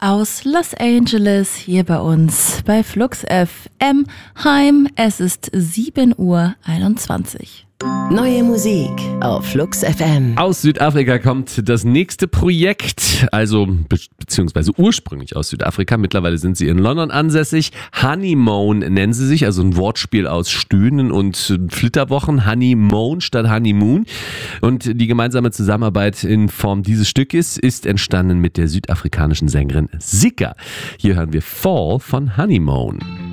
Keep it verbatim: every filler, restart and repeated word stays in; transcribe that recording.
aus Los Angeles hier bei uns bei Flux F M Heim. Es ist sieben Uhr einundzwanzig. Neue Musik auf Flux F M. Aus Südafrika kommt das nächste Projekt, also be- beziehungsweise ursprünglich aus Südafrika. Mittlerweile sind sie in London ansässig. Honeymoon nennen sie sich, also ein Wortspiel aus Stöhnen und Flitterwochen. Honeymoon statt Honeymoon. Und die gemeinsame Zusammenarbeit in Form dieses Stückes ist entstanden mit der südafrikanischen Sängerin Sika. Hier hören wir Fall von Honeymoon.